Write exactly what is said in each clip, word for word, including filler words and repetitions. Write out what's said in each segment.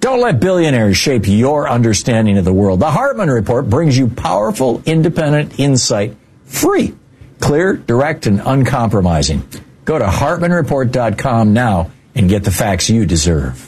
Don't let billionaires shape your understanding of the world. The Hartman Report brings you powerful, independent insight, free, clear, direct, and uncompromising. Go to hartman report dot com now and get the facts you deserve.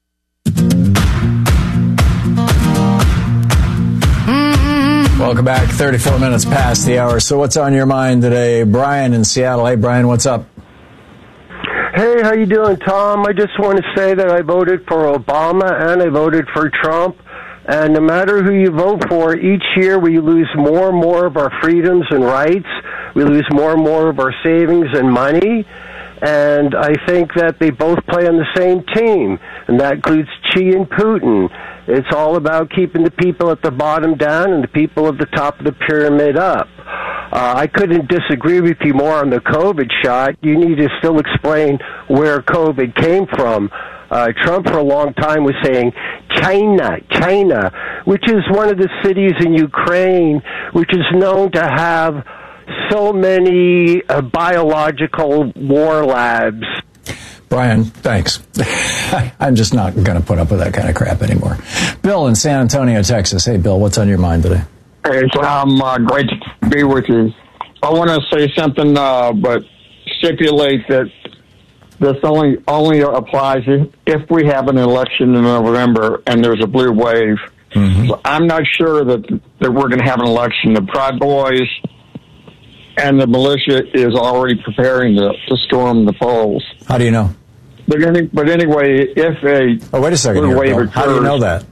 Welcome back. thirty-four minutes past the hour. So what's on your mind today? Brian in Seattle. Hey, Brian, what's up? Hey, how you doing, Tom? I just want to say that I voted for Obama and I voted for Trump. And no matter who you vote for, each year we lose more and more of our freedoms and rights. We lose more and more of our savings and money. And I think that they both play on the same team, and that includes Xi and Putin. It's all about keeping the people at the bottom down and the people at the top of the pyramid up. Uh, I couldn't disagree with you more on the COVID shot. You need to still explain where COVID came from. Uh, Trump for a long time was saying China, China, which is one of the cities in Ukraine which is known to have so many uh, biological war labs. Brian, thanks. I'm just not going to put up with that kind of crap anymore. Bill in San Antonio, Texas. Hey, Bill, what's on your mind today? Hey, Tom, uh, great to be with you. I want to say something, uh, but stipulate that this only only applies if we have an election in November and there's a blue wave. Mm-hmm. So I'm not sure that that we're going to have an election. The Proud Boys and the militia is already preparing to, to storm the polls. How do you know? But, any, but anyway, if a oh wait a second, here, Bill. How do you know that?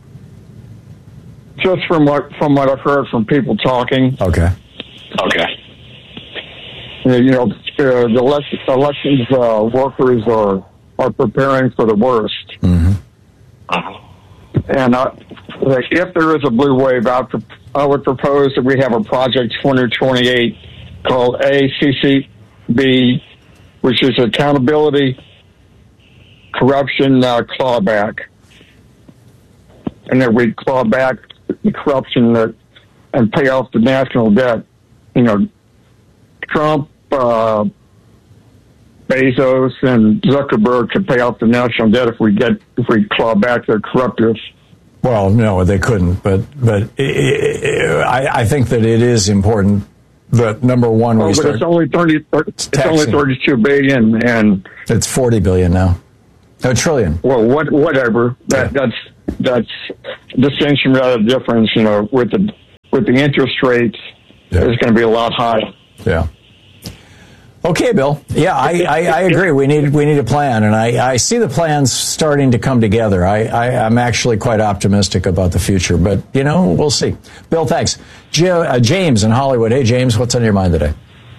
Just from what from what I've heard from people talking. Okay. Okay. You know, uh, the election, elections uh, workers are are preparing for the worst. Mm-hmm. And I, like, if there is a blue wave, I, I would propose that we have a Project twenty twenty-eight called A C C B, which is Accountability Corruption uh, Clawback. And that we claw back the corruption that, and pay off the national debt. You know, Trump, uh, Bezos, and Zuckerberg could pay off the national debt if we get if we claw back their corruptive. Well, no, they couldn't. But but it, it, I, I think that it is important that number one, oh, we but start. It's only thirty. It's only thirty-two billion, and it's forty billion now. A trillion. Well, what whatever. That yeah. that's that's distinction without a difference. You know, with the with the interest rates, yeah. it's going to be a lot higher. Yeah. Okay, Bill. Yeah, I, I, I agree. We need we need a plan, and I, I see the plans starting to come together. I, I, I'm actually quite optimistic about the future, but, you know, we'll see. Bill, thanks. J- uh, James in Hollywood. Hey, James, what's on your mind today?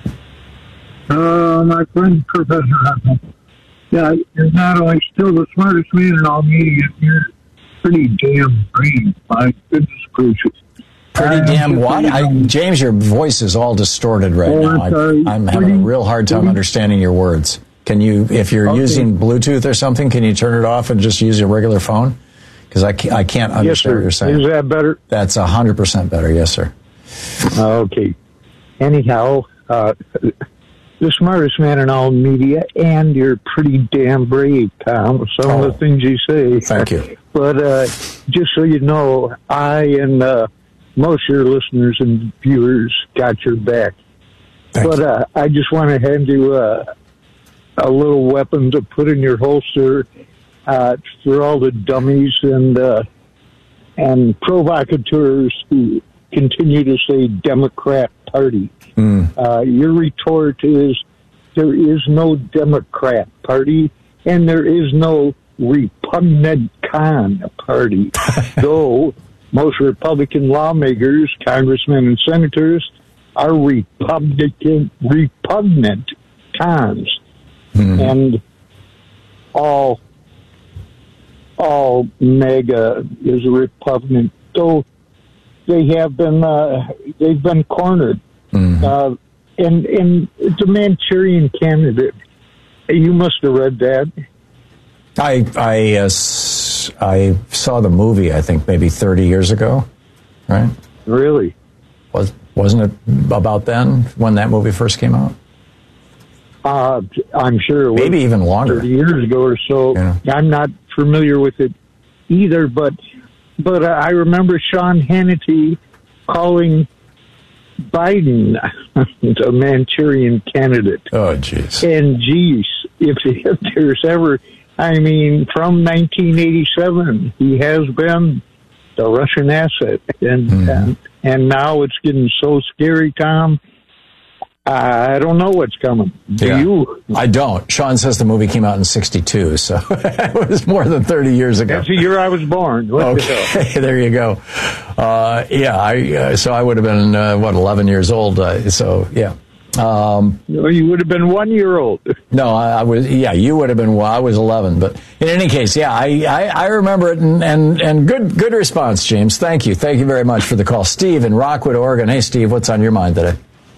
Uh, my friend, Professor Huffman. Yeah, you're not only still the smartest man in all media, you're pretty damn brave. My goodness gracious. Pretty damn what? I, James, your voice is all distorted right oh, now. I, I'm having a real hard time understanding your words. Can you, if you're okay. using Bluetooth or something, can you turn it off and just use your regular phone? Because I can't, I can't understand yes, what you're saying. Is that better? That's one hundred percent better. Yes, sir. Okay. Anyhow, uh, the smartest man in all media, and you're pretty damn brave, Tom, some oh, of the things you say. Thank you. But uh, just so you know, I and... Uh, most of your listeners and viewers got your back. Thank but uh, I just want to hand you uh, a little weapon to put in your holster uh, for all the dummies and uh, and provocateurs who continue to say Democrat Party. Mm. Uh, your retort is there is no Democrat Party and there is no repugnant con party. Though most Republican lawmakers, congressmen, and senators are Republican, repugnant cons. Mm-hmm. And all all MAGA is repugnant. So they have been uh, they've been cornered. Mm-hmm. Uh, and and the Manchurian Candidate, you must have read that. I I uh, I saw the movie, I think maybe thirty years ago, right? Really? Was wasn't it about then when that movie first came out? Uh, I'm sure it was maybe even longer, thirty years ago or so. Yeah. I'm not familiar with it either, but but I remember Sean Hannity calling Biden a Manchurian candidate. Oh, jeez. And geez, if, if there's ever, I mean, from nineteen eighty-seven, he has been the Russian asset, and mm-hmm. and, and now it's getting so scary, Tom. I don't know what's coming. Do yeah. you? I don't. Sean says the movie came out in sixty-two, so it was more than thirty years ago. That's the year I was born. What okay, there you go. Uh, yeah, I uh, so I would have been, uh, what, eleven years old. Uh, so, yeah. Um, you would have been one year old. No, I, I was, yeah, you would have been, well, I was eleven. But in any case, yeah, I, I, I remember it, and, and, and good good response, James. Thank you. Thank you very much for the call. Steve in Rockwood, Oregon. Hey, Steve, what's on your mind today?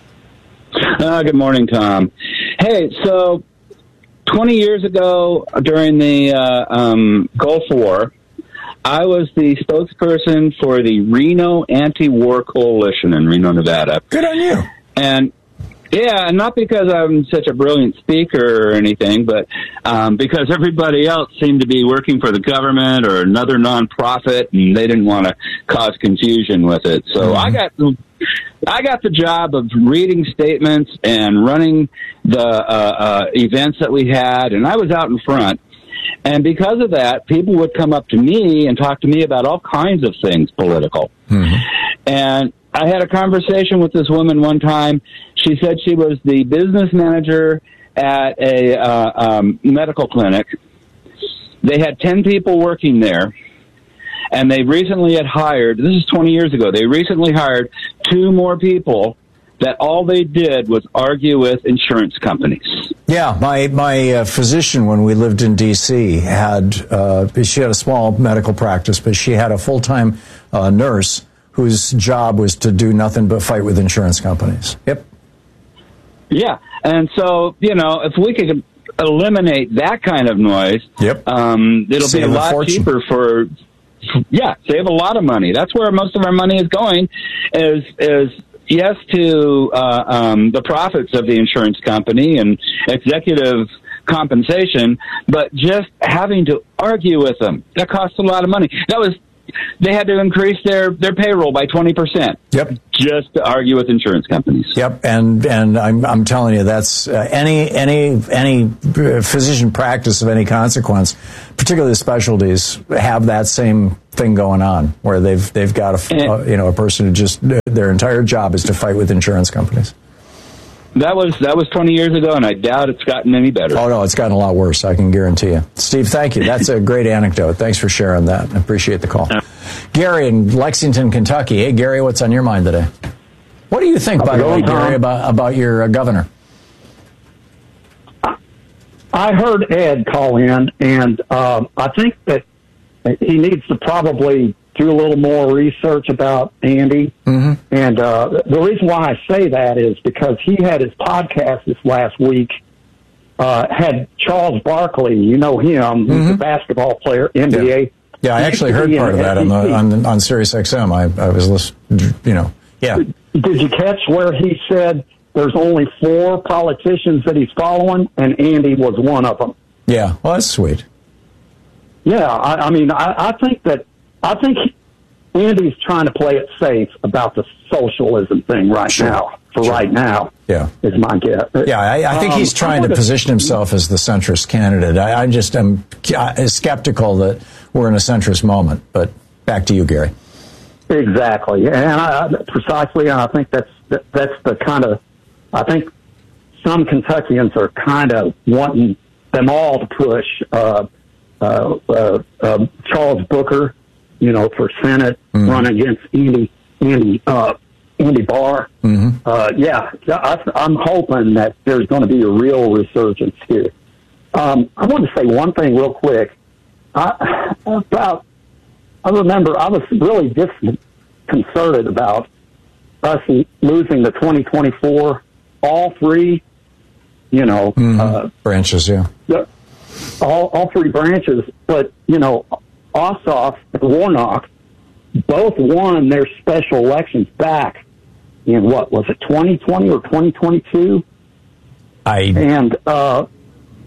Uh, good morning, Tom. Hey, so twenty years ago during the uh, um, Gulf War, I was the spokesperson for the Reno Anti-War Coalition in Reno, Nevada. Good on you. And yeah, not because I'm such a brilliant speaker or anything, but um, because everybody else seemed to be working for the government or another nonprofit, and they didn't want to cause confusion with it. So mm-hmm. I got I got the job of reading statements and running the uh, uh, events that we had, and I was out in front. And because of that, people would come up to me and talk to me about all kinds of things political. Mm-hmm. And I had a conversation with this woman one time. She said she was the business manager at a uh, um, medical clinic. They had ten people working there, and they recently had hired, this is twenty years ago, they recently hired two more people that all they did was argue with insurance companies. Yeah, my my uh, physician, when we lived in D C, had, uh, she had a small medical practice, but she had a full-time uh, nurse whose job was to do nothing but fight with insurance companies. Yep. Yeah, and so, you know, if we could eliminate that kind of noise, yep. um, it'll Save be a lot fortune. cheaper for, yeah, save a lot of money. That's where most of our money is going, is, is yes, to uh, um, the profits of the insurance company and executive compensation, but just having to argue with them, that costs a lot of money. That was, they had to increase their, their payroll by twenty percent. Yep. Just to argue with insurance companies. Yep, and and I'm I'm telling you, that's uh, any any any physician practice of any consequence, particularly the specialties, have that same thing going on, where they've they've got a and, uh, you know a person who just their entire job is to fight with insurance companies. That was that was twenty years ago, and I doubt it's gotten any better. Oh, no, it's gotten a lot worse, I can guarantee you. Steve, thank you. That's a great anecdote. Thanks for sharing that. I appreciate the call. Yeah. Gary in Lexington, Kentucky. Hey, Gary, what's on your mind today? What do you think, by the way, Gary, about, about your uh, governor? I heard Ed call in, and um, I think that he needs to probably do a little more research about Andy. Mm-hmm. And uh, the reason why I say that is because he had his podcast this last week, uh, had Charles Barkley, you know him, mm-hmm. he's a basketball player, N B A. Yeah, yeah I actually heard part of that on, the, on, on Sirius X M. I, I was listening, you know, yeah. Did you catch where he said there's only four politicians that he's following, and Andy was one of them? Yeah, well, that's sweet. Yeah, I, I mean, I, I think that I think Andy's trying to play it safe about the socialism thing right sure. now. For sure. right now, yeah, is my guess. Yeah, I, I think um, he's trying to position himself as the centrist candidate. I, I just am skeptical that we're in a centrist moment. But back to you, Gary. Exactly, and I, precisely, and I think that's that, that's the kind of I think some Kentuckians are kind of wanting them all to push uh, uh, uh, uh, Charles Booker, you know, for Senate, mm-hmm. run against Andy Andy uh, Andy Barr. Mm-hmm. Uh, yeah, I, I'm hoping that there's going to be a real resurgence here. Um, I want to say one thing real quick. I, about I remember I was really disconcerted about us losing the twenty twenty-four, all three, you know, mm-hmm. uh, branches, yeah. The, all, all three branches, but, you know, Ossoff and Warnock both won their special elections back in, what, was it twenty twenty or twenty twenty-two? I... And, uh,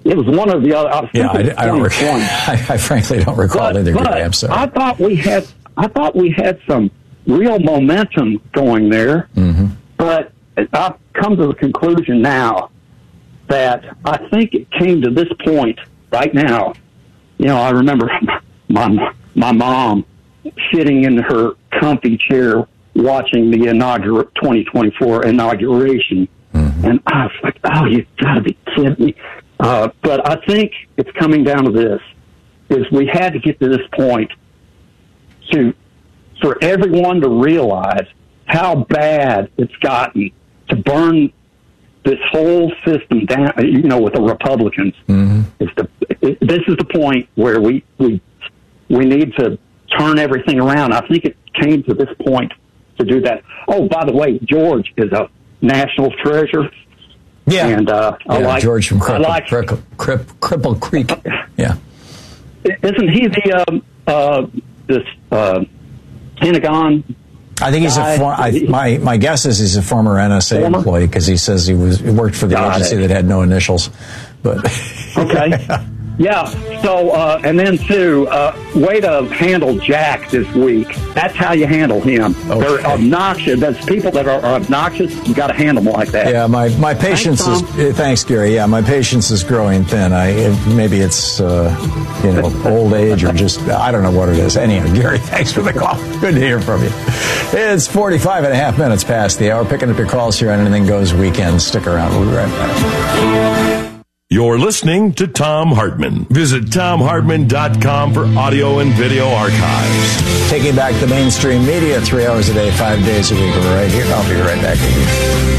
it was one of the other. I yeah, I, I don't. Rec- I, I frankly don't recall but, either. But Gary, I'm sorry. I thought we had. I thought we had some real momentum going there, mm-hmm. but I've come to the conclusion now that I think it came to this point right now. You know, I remember my my mom sitting in her comfy chair watching the inaugural twenty twenty-four inauguration, mm-hmm. and I was like, "Oh, you've got to be kidding me!" Uh, but I think it's coming down to this: is we had to get to this point to for everyone to realize how bad it's gotten to burn this whole system down. You know, with the Republicans, mm-hmm. is the it, this is the point where we we we need to turn everything around. I think it came to this point to do that. Oh, by the way, George is a national treasure. Yeah, and uh, yeah, I like George from Cripple, like, Cripple, Cripple, Cripple Creek. Yeah, isn't he the um, uh, this uh, Pentagon? I think he's guy? a. For, I, my my guess is he's a former N S A former? employee because he says he was he worked for the Got agency it. that had no initials. But okay. Yeah, so, uh, and then, too, uh, way to handle Jack this week. That's how you handle him. Okay. They're obnoxious. There's people that are obnoxious. You got to handle them like that. Yeah, my, my patience thanks, is, thanks, Gary. Yeah, my patience is growing thin. I it, Maybe it's, uh, you know, old age or just, I don't know what it is. Anyhow, Gary, thanks for the call. Good to hear from you. It's forty-five and a half minutes past the hour. Picking up your calls here on Anything Goes Weekend. Stick around. We'll be right back. You're listening to Thom Hartmann. Visit Thom Hartmann dot com for audio and video archives. Taking back the mainstream media three hours a day, five days a week. We're right here. I'll be right back with you.